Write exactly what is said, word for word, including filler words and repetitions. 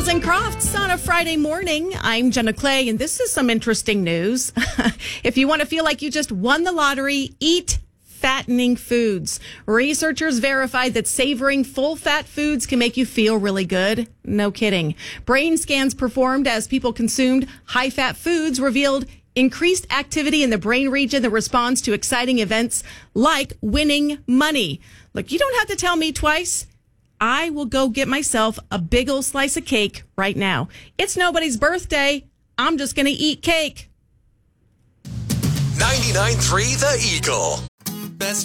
Charles and Crofts on a Friday morning. I'm Jenna Clay, and this is some interesting news. If you want to feel like you just won the lottery, eat fattening foods. Researchers verified that savoring full-fat foods can make you feel really good. No kidding. Brain scans performed as people consumed high-fat foods revealed increased activity in the brain region that responds to exciting events like winning money. Look, you don't have to tell me twice. I will go get myself a big old slice of cake right now. It's nobody's birthday. I'm just going to eat cake. ninety-nine point three The Eagle.